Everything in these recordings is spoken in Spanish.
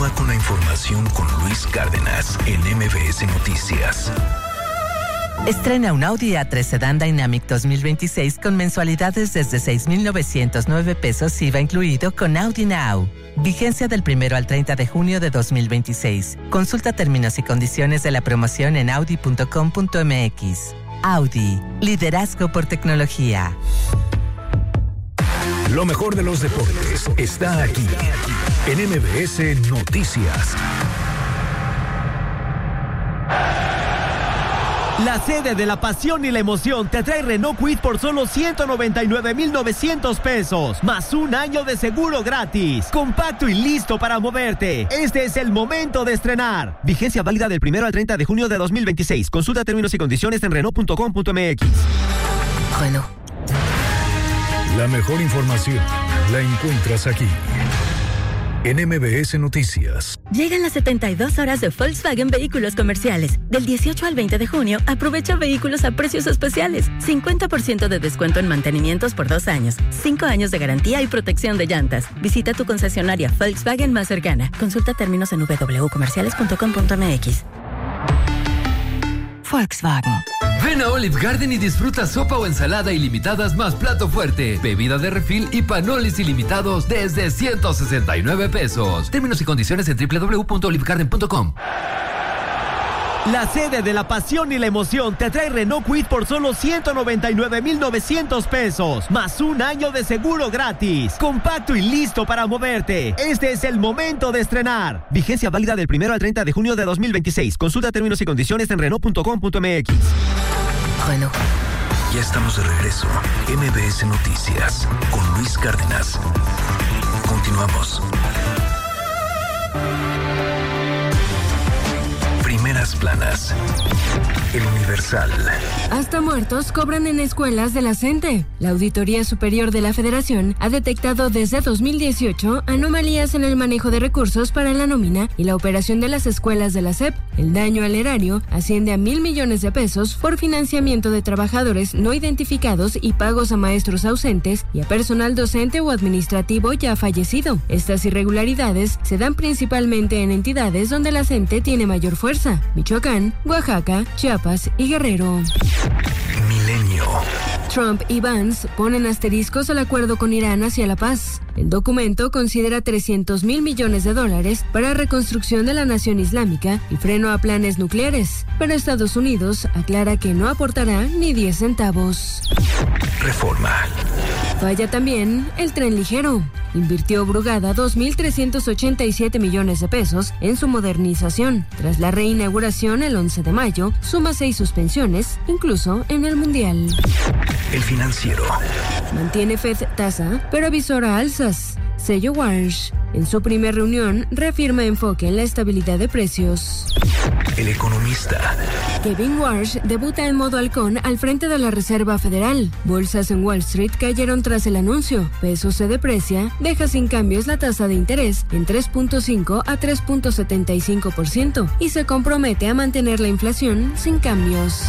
Continúa con la información con Luis Cárdenas en MBS Noticias. Estrena un Audi A3 Sedan Dynamic 2026 con mensualidades desde 6,909 pesos IVA incluido con Audi Now. Vigencia del 1 al 30 de junio de 2026. Consulta términos y condiciones de la promoción en audi.com.mx. Audi, liderazgo por tecnología. Lo mejor de los deportes está aquí en MBS Noticias. La sede de la pasión y la emoción te trae Renault Kwid por solo 199,900 pesos, más un año de seguro gratis. Compacto y listo para moverte. Este es el momento de estrenar. Vigencia válida del 1 al 30 de junio de 2026. Consulta términos y condiciones en Renault.com.mx. Renault. La mejor información la encuentras aquí en MBS Noticias. Llegan las 72 horas de Volkswagen Vehículos Comerciales. Del 18 al 20 de junio, aprovecha vehículos a precios especiales. 50% de descuento en mantenimientos por 2 años. 5 años de garantía y protección de llantas. Visita tu concesionaria Volkswagen más cercana. Consulta términos en www.comerciales.com.mx. Volkswagen. Ven a Olive Garden y disfruta sopa o ensalada ilimitadas más plato fuerte, bebida de refil y panolis ilimitados desde 169 pesos. Términos y condiciones en www.olivegarden.com. La sede de la pasión y la emoción te trae Renault Kwid por solo 199,900 pesos, más un año de seguro gratis. Compacto y listo para moverte. Este es el momento de estrenar. Vigencia válida del 1 al 30 de junio de 2026. Consulta términos y condiciones en Renault.com.mx. Renault. Ya estamos de regreso. MBS Noticias con Luis Cárdenas. Continuamos. Primeras planas. El Universal. Hasta muertos cobran en escuelas de la CENTE. La Auditoría Superior de la Federación ha detectado desde 2018 anomalías en el manejo de recursos para la nómina y la operación de las escuelas de la SEP. El daño al erario asciende a 1,000 millones de pesos por financiamiento de trabajadores no identificados y pagos a maestros ausentes y a personal docente o administrativo ya fallecido. Estas irregularidades se dan principalmente en entidades donde la CENTE tiene mayor fuerza: Michoacán, Oaxaca, Chiapas y Guerrero. Milenio. Trump y Vance ponen asteriscos al acuerdo con Irán hacia la paz. El documento considera $300,000 millones para reconstrucción de la nación islámica y freno a planes nucleares, pero Estados Unidos aclara que no aportará ni 10 centavos. Reforma. Falla también el tren ligero. Invirtió Brugada 2,387 millones de pesos en su modernización. Tras la reinauguración el 11 de mayo, suma 6 suspensiones, incluso en el Mundial. El Financiero. Mantiene Fed tasa, pero avisora alzas. Sello Warsh. En su primera reunión, reafirma enfoque en la estabilidad de precios. El Economista. Kevin Warsh debuta en modo halcón al frente de la Reserva Federal. Bolsas en Wall Street cayeron tras el anuncio. Peso se deprecia, deja sin cambios la tasa de interés en 3.5 a 3.75% y se compromete a mantener la inflación sin cambios.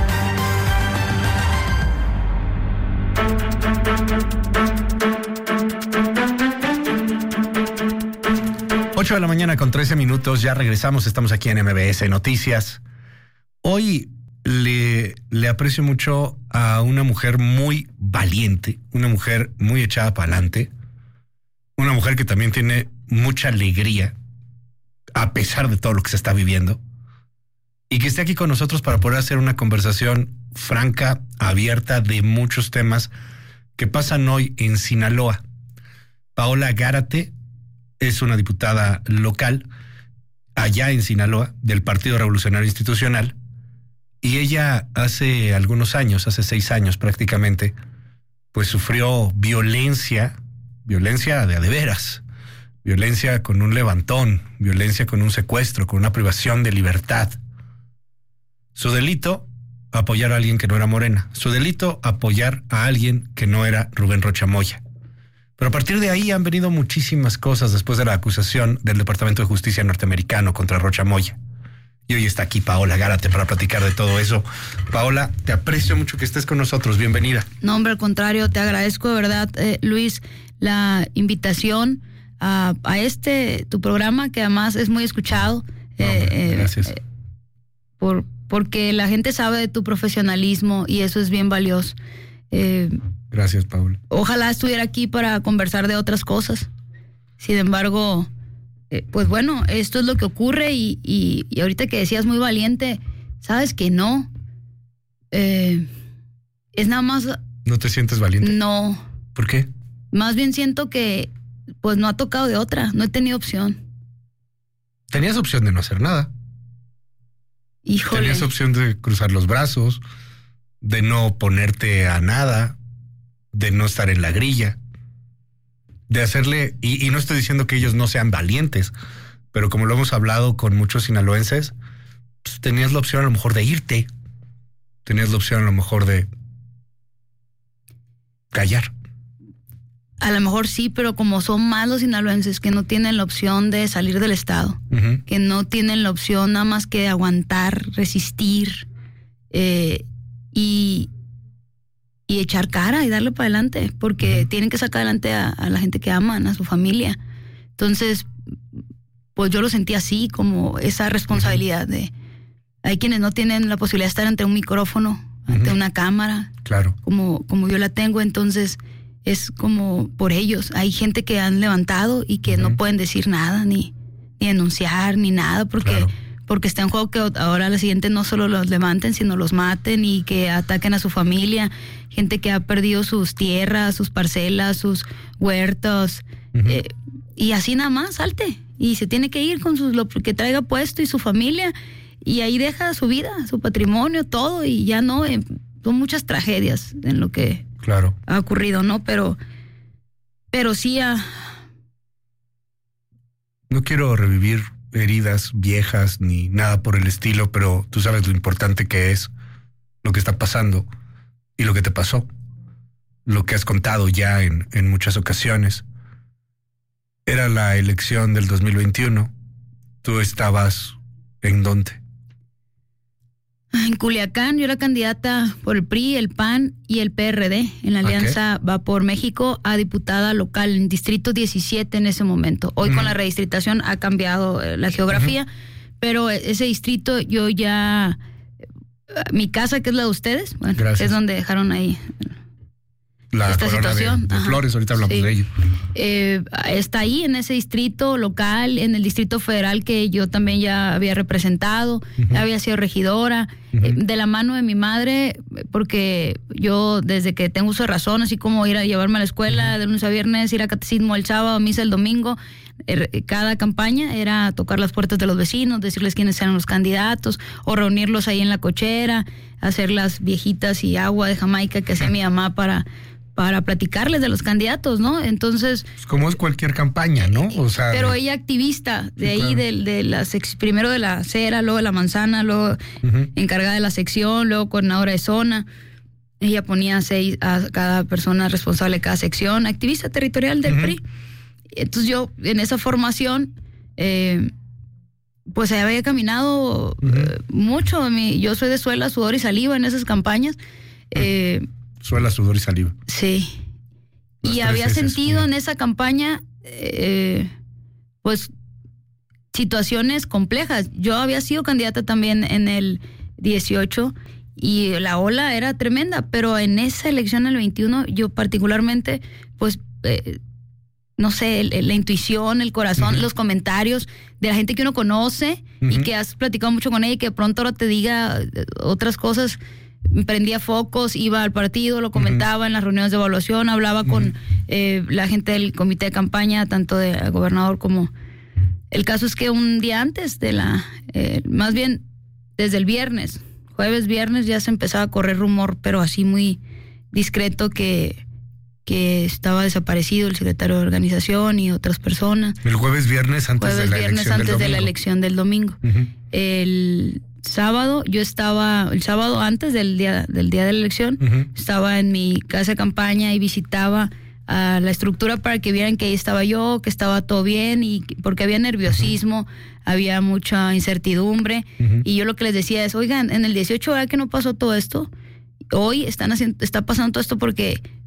Ocho de la mañana con 13 minutos, ya regresamos, estamos aquí en MBS Noticias. Hoy le aprecio mucho a una mujer muy valiente, una mujer muy echada para adelante, una mujer que también tiene mucha alegría, a pesar de todo lo que se está viviendo, y que esté aquí con nosotros para poder hacer una conversación franca, abierta, de muchos temas que pasan hoy en Sinaloa. Paola Gárate es una diputada local allá en Sinaloa del Partido Revolucionario Institucional, y ella hace algunos años, hace 6 años prácticamente, pues sufrió violencia de a de veras, violencia con un levantón, violencia con un secuestro, con una privación de libertad. Su delito, apoyar a alguien que no era Morena. Su delito, apoyar a alguien que no era Rubén Rocha Moya. Pero a partir de ahí han venido muchísimas cosas después de la acusación del Departamento de Justicia norteamericano contra Rocha Moya. Y hoy está aquí Paola Gárate para platicar de todo eso. Paola, te aprecio mucho que estés con nosotros. Bienvenida. No, hombre, al contrario, te agradezco de verdad, Luis, la invitación a tu programa, que además es muy escuchado. Gracias. Porque la gente sabe de tu profesionalismo y eso es bien valioso. Gracias, Paula. Ojalá estuviera aquí para conversar de otras cosas. Sin embargo, pues bueno, esto es lo que ocurre y ahorita que decías muy valiente, sabes que no. Es nada más... ¿No te sientes valiente? No. ¿Por qué? Más bien siento que pues no ha tocado de otra, no he tenido opción. Tenías opción de no hacer nada. Híjole. Tenías opción de cruzar los brazos, de no ponerte a nada, de no estar en la grilla, de hacerle, y no estoy diciendo que ellos no sean valientes, pero como lo hemos hablado con muchos sinaloenses, pues tenías la opción a lo mejor de irte, tenías la opción a lo mejor de callar. A lo mejor sí, pero como son más los sinaloenses que no tienen la opción de salir del estado, que no tienen la opción nada más que de aguantar, resistir y echar cara y darle para adelante, porque tienen que sacar adelante a la gente que aman, a su familia. Entonces, pues yo lo sentí así, como esa responsabilidad de... Hay quienes no tienen la posibilidad de estar ante un micrófono, ante una cámara, claro, como yo la tengo, entonces... Es como por ellos. Hay gente que han levantado y que no pueden decir nada, ni denunciar, ni nada, porque está en juego que ahora a la siguiente no solo los levanten, sino los maten y que ataquen a su familia. Gente que ha perdido sus tierras, sus parcelas, sus huertos. Y así nada más, salte. Y se tiene que ir con lo que traiga puesto y su familia. Y ahí deja su vida, su patrimonio, todo. Y ya no, son muchas tragedias en lo que... Claro. Ha ocurrido, ¿no? Pero sí No quiero revivir heridas viejas ni nada por el estilo, pero tú sabes lo importante que es lo que está pasando y lo que te pasó, lo que has contado ya en muchas ocasiones. Era la elección del 2021. ¿Tú estabas en dónde? En Culiacán, yo era candidata por el PRI, el PAN y el PRD en la alianza Va por México a diputada local en Distrito 17 en ese momento. Hoy con la redistritación ha cambiado la geografía, pero ese distrito yo ya... Mi casa, que es la de ustedes, bueno, es donde dejaron ahí... La esta situación de Flores, ahorita hablamos de ello. Está ahí en ese distrito local, en el distrito federal que yo también ya había representado, había sido regidora, de la mano de mi madre, porque yo desde que tengo uso de razón, así como ir a llevarme a la escuela de lunes a viernes, ir a catecismo el sábado, misa el domingo, cada campaña era tocar las puertas de los vecinos, decirles quiénes eran los candidatos, o reunirlos ahí en la cochera, hacer las viejitas y agua de Jamaica que hacía mi mamá para platicarles de los candidatos, ¿no? Entonces... Como es cualquier campaña, ¿no? O sea... Pero ella activista, de ahí de las primero de la Cera, luego de la Manzana, luego encargada de la sección, luego coordinadora de zona. Ella ponía 6 a cada persona responsable de cada sección, activista territorial del PRI. Entonces yo, en esa formación, pues había caminado mucho. Yo soy de suela, sudor y saliva en esas campañas. Suela, sudor y saliva. Sí. Y había sentido en esa campaña, pues, situaciones complejas. Yo había sido candidata también en el 18 y la ola era tremenda, pero en esa elección, el 21, yo particularmente, pues, no sé, la intuición, el corazón, los comentarios de la gente que uno conoce y que has platicado mucho con ella y que de pronto ahora te diga otras cosas. Prendía focos, iba al partido, lo comentaba en las reuniones de evaluación, hablaba con la gente del comité de campaña, tanto del gobernador como... El caso es que un día antes de más bien desde el viernes, jueves, viernes, ya se empezaba a correr rumor, pero así muy discreto, que estaba desaparecido el secretario de organización y otras personas. El jueves, viernes antes de la elección del domingo. El sábado, el sábado antes del día de la elección, estaba en mi casa de campaña y visitaba a la estructura para que vieran que ahí estaba yo, que estaba todo bien, y porque había nerviosismo, había mucha incertidumbre, y yo lo que les decía es, oigan, en el 18, ¿verdad que no pasó todo esto? Hoy está pasando todo esto porque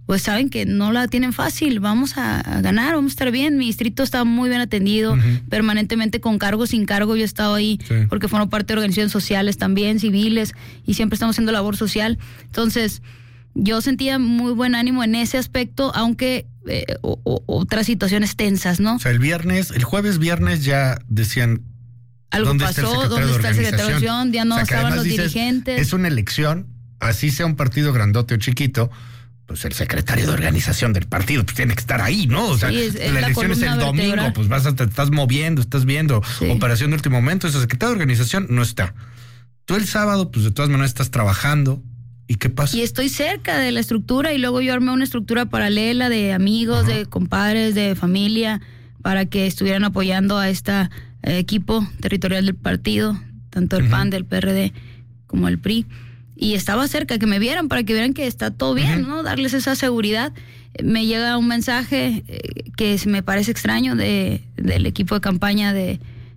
pues saben que no la tienen fácil, vamos a ganar, vamos a estar bien. Mi distrito está muy bien atendido, permanentemente con cargo, sin cargo, yo he estado ahí porque formo parte de organizaciones sociales también, civiles, y siempre estamos haciendo labor social. Entonces, yo sentía muy buen ánimo en ese aspecto, aunque otras situaciones tensas, ¿no? O sea, el jueves, viernes ya decían... Algo pasó, ¿dónde está el secretario de organización? Ya no estaban los dirigentes. Es una elección, así sea un partido grandote o chiquito, pues el secretario de organización del partido pues tiene que estar ahí, ¿no? O sea, la elección es el domingo, pues te estás moviendo, estás viendo operación de último momento, ese secretario de organización no está. Tú el sábado, pues de todas maneras estás trabajando. ¿Y qué pasa? Y estoy cerca de la estructura y luego yo armé una estructura paralela de amigos, de compadres, de familia, para que estuvieran apoyando a este equipo territorial del partido, tanto el PAN, del PRD, como el PRI. Y estaba cerca, que me vieran, para que vieran que está todo bien, ¿no? Darles esa seguridad. Me llega un mensaje que me parece extraño del equipo de campaña de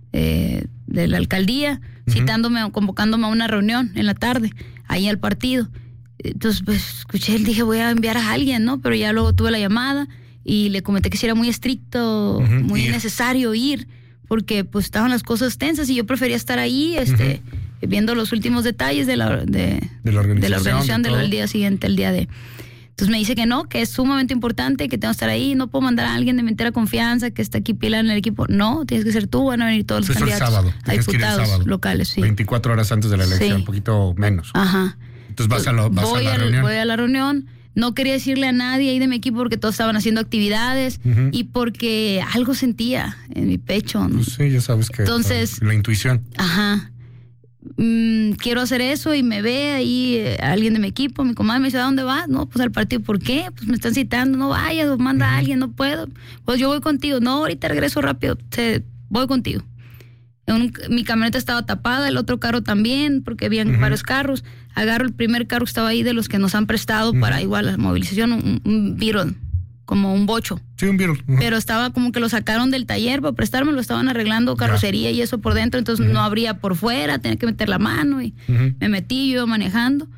la alcaldía, citándome, convocándome a una reunión en la tarde, ahí al partido. Entonces, pues, escuché, dije, voy a enviar a alguien, ¿no? Pero ya luego tuve la llamada y le comenté que si era muy estricto, muy necesario ir, porque pues estaban las cosas tensas y yo prefería estar ahí, viendo los últimos detalles de la organización del día siguiente, el día de... Entonces me dice que no, que es sumamente importante, que tengo que estar ahí, no puedo mandar a alguien de mi entera confianza que está aquí pila en el equipo. No, tienes que ser tú, van a venir todos los candidatos a diputados locales. Sí. 24 horas antes de la elección, un poquito menos. Ajá. Entonces vas a la reunión. Voy a la reunión. No quería decirle a nadie ahí de mi equipo porque todos estaban haciendo actividades y porque algo sentía en mi pecho, ¿no? Pues sí, ya sabes que entonces, la intuición. Ajá. Quiero hacer eso y me ve ahí alguien de mi equipo, mi comadre me dice, ¿a dónde vas? No, pues al partido. ¿Por qué? Pues me están citando, no vayas, manda a alguien, no puedo. Pues yo voy contigo. No, ahorita regreso rápido, voy contigo. Mi camioneta estaba tapada, el otro carro también, porque habían varios carros. Agarro el primer carro que estaba ahí de los que nos han prestado para igual la movilización, un Beetle, como un bocho. Sí, un Beetle. Pero estaba como que lo sacaron del taller para prestarme, lo estaban arreglando carrocería y eso por dentro, entonces no abría por fuera, tenía que meter la mano y me metí, yo iba manejando.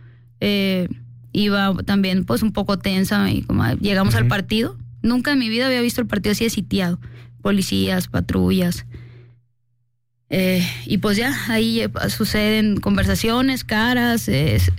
Iba también pues un poco tensa y como llegamos al partido. Nunca en mi vida había visto el partido así de sitiado. Policías, patrullas. Y pues ya, ahí suceden conversaciones, caras,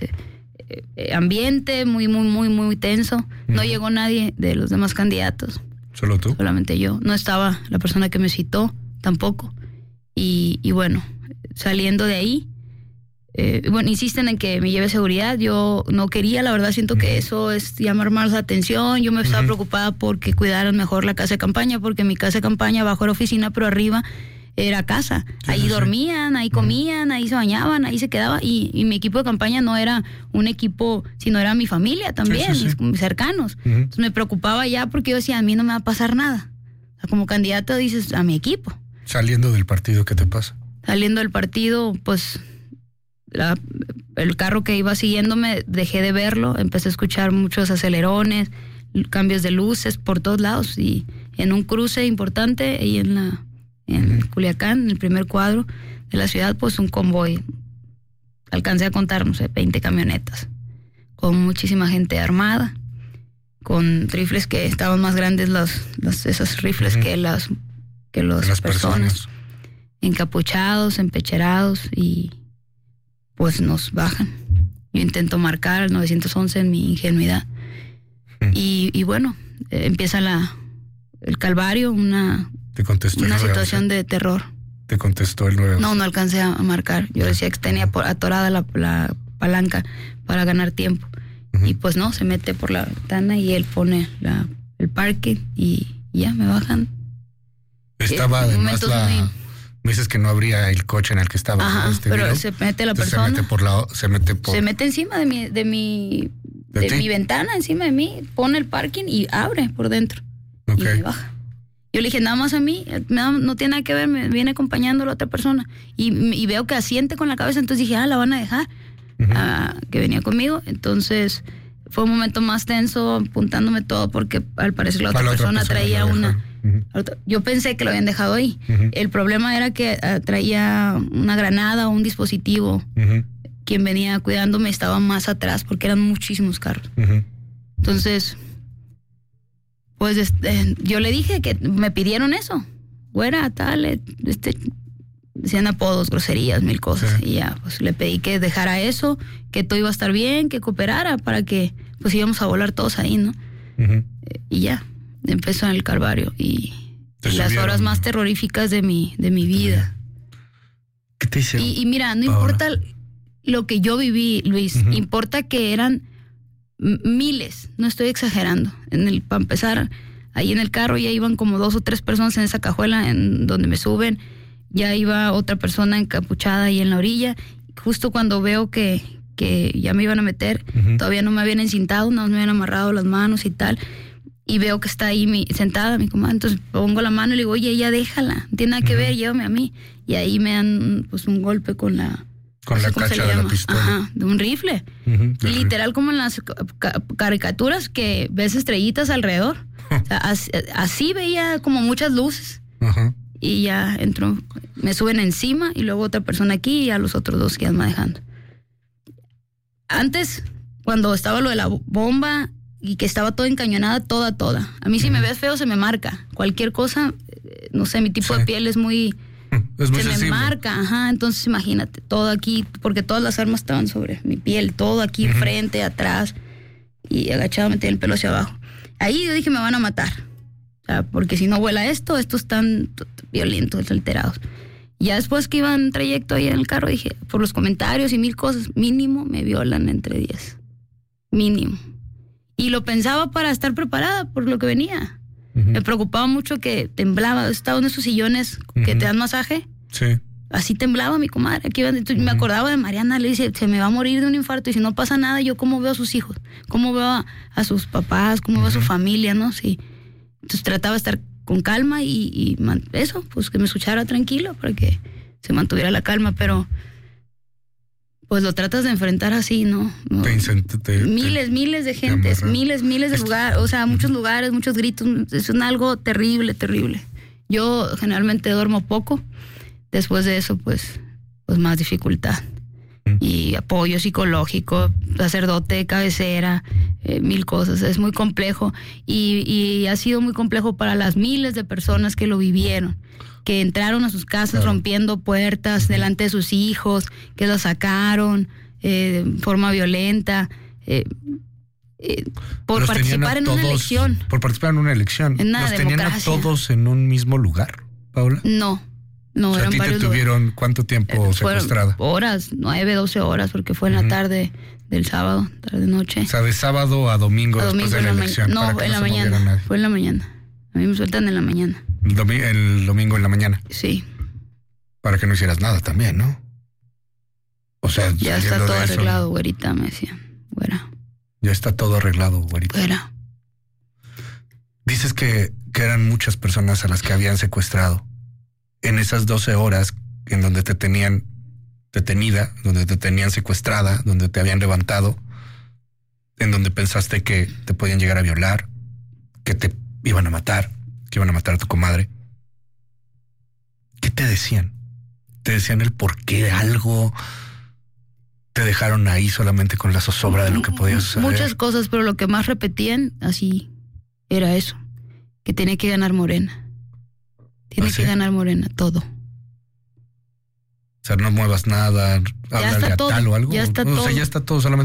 ambiente muy, muy, muy, muy tenso. No llegó nadie de los demás candidatos. ¿Solo tú? Solamente yo. No estaba la persona que me citó, tampoco. Y bueno, saliendo de ahí, bueno, insisten en que me lleve seguridad. Yo no quería, la verdad siento que eso es llamar más la atención. Yo me estaba preocupada porque cuidaran mejor la casa de campaña, porque mi casa de campaña abajo era oficina, pero arriba era casa. Ahí dormían, ahí comían, ahí se bañaban, ahí se quedaban. Y mi equipo de campaña no era un equipo, sino era mi familia también, mis cercanos. Entonces me preocupaba ya porque yo decía, a mí no me va a pasar nada. O sea, como candidata dices, a mi equipo. Saliendo del partido, ¿qué te pasa? Saliendo del partido, pues el carro que iba siguiéndome, dejé de verlo, empecé a escuchar muchos acelerones, cambios de luces por todos lados. Y en un cruce importante, ahí en Culiacán, en el primer cuadro de la ciudad, pues un convoy. Alcancé a contar, no sé, 20 camionetas, con muchísima gente armada, con rifles que estaban más grandes, esos rifles que las personas, encapuchados, empecherados, y pues nos bajan. Yo intento marcar el 911 en mi ingenuidad. Y bueno, empieza el calvario, una situación de terror. ¿Te contestó el 911? No alcancé a marcar. Yo decía que tenía atorada la palanca para ganar tiempo. Y pues no, se mete por la ventana y él pone el parque y ya me bajan. Estaba además me dices que no abría el coche en el que estaba. Ajá, pero se mete la persona. Se mete encima de mi ventana, encima de mí, pone el parking y abre por dentro. Y me baja. Yo le dije, nada más a mí, no tiene nada que ver, me viene acompañando la otra persona. Y veo que asiente con la cabeza, entonces dije, la van a dejar, que venía conmigo. Entonces fue un momento más tenso, apuntándome todo, porque al parecer la otra persona traía una... Yo pensé que lo habían dejado ahí. El problema era que traía una granada o un dispositivo. Quien venía cuidándome estaba más atrás, porque eran muchísimos carros. Entonces... Pues yo le dije que me pidieron eso. Güera, tal, decían apodos, groserías, 1000 cosas. Sí. Y ya, pues le pedí que dejara eso, que todo iba a estar bien, que cooperara para que pues íbamos a volar todos ahí, ¿no? Uh-huh. Y ya, empezó en el calvario y las horas más terroríficas de mi vida. ¿Qué te hicieron? Y mira, no importa lo que yo viví, Luis, uh-huh. Importa que eran miles, no estoy exagerando. Para empezar, ahí en el carro ya iban como 2 o 3 personas en esa cajuela en donde me suben, ya iba otra persona encapuchada ahí en la orilla. Justo cuando veo que ya me iban a meter, uh-huh. Todavía no me habían encintado, no me habían amarrado las manos y tal, y veo que está ahí sentada mi comadre, entonces pongo la mano y le digo, oye, ya déjala, no tiene nada que ver, llévame a mí. Y ahí me dan pues un golpe con la cacha de la pistola. Ajá, de un rifle. Uh-huh, literal como en las caricaturas que ves estrellitas alrededor. O sea, así veía como muchas luces. Uh-huh. Y ya entró, me suben encima y luego otra persona aquí y a los otros 2 que iban manejando. Antes, cuando estaba lo de la bomba y que estaba toda encañonada, toda. A mí si me ves feo se me marca. Cualquier cosa, no sé, mi tipo de piel es muy sensible. Me marca, ajá. Entonces imagínate, todo aquí, porque todas las armas estaban sobre mi piel, todo aquí, uh-huh. Frente, atrás, y agachado metí el pelo hacia abajo. Ahí yo dije, me van a matar. O sea, porque si no vuela estos están violentos, alterados. Ya después que iba en trayecto ahí en el carro, dije, por los comentarios y 1000 cosas, mínimo me violan entre 10. Mínimo. Y lo pensaba para estar preparada por lo que venía. Uh-huh. Me preocupaba mucho que temblaba. Estaba en esos sillones que te dan masaje. Sí. Así temblaba mi comadre. Aquí me acordaba de Mariana, le dice, se me va a morir de un infarto. Y si no pasa nada, yo cómo veo a sus hijos, cómo veo a sus papás, cómo veo a su familia, ¿no? Sí. Entonces trataba de estar con calma y eso, pues que me escuchara tranquilo para que se mantuviera la calma, pero pues lo tratas de enfrentar así, ¿no? Miles de gentes, miles de lugares, o sea, muchos lugares, muchos gritos, es algo terrible. Yo generalmente duermo poco, después de eso pues más dificultad. Y apoyo psicológico, sacerdote de cabecera, 1000 cosas, es muy complejo y ha sido muy complejo para las miles de personas que lo vivieron, que entraron a sus casas rompiendo puertas delante de sus hijos, que los sacaron de forma violenta, por participar en una elección. Por participar en una elección. En una ¿Los tenían a todos en un mismo lugar, Paula? No, o sea, eran ¿a ti te tuvieron cuánto tiempo secuestrada? Horas, 9, 12 horas, porque fue en la tarde del sábado, tarde-noche. O sea, de sábado a domingo después de la elección. No, en la mañana. Fue en la mañana. A mí me sueltan en la mañana. El domingo en la mañana. Sí. Para que no hicieras nada también, ¿no? O sea, ya está todo arreglado, güerita, me decían. Güera. Ya está todo arreglado, güerita. Güera. Dices que eran muchas personas a las que habían secuestrado. En esas 12 horas en donde te tenían detenida, donde te tenían secuestrada, donde te habían levantado, en donde pensaste que te podían llegar a violar, que te iban a matar, que iban a matar a tu comadre. ¿Qué te decían? ¿Te decían el por qué algo? ¿Te dejaron ahí solamente con la zozobra de lo que podía suceder? Muchas cosas, pero lo que más repetían así era eso, que tenía que ganar Morena. Tiene que ganar Morena, todo. O sea, no muevas nada, háblale a tal o algo. Ya está todo. O sea, ya está todo solamente